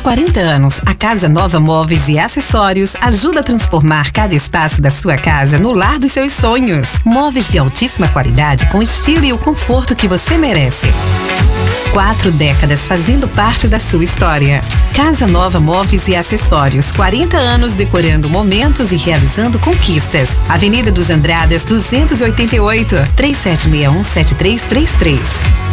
40 anos, a Casa Nova Móveis e Acessórios ajuda a transformar cada espaço da sua casa no lar dos seus sonhos. Móveis de altíssima qualidade com estilo e o conforto que você merece. 4 décadas fazendo parte da sua história. Casa Nova Móveis e Acessórios, 40 anos decorando momentos e realizando conquistas. Avenida dos Andradas 288, 3761-7333.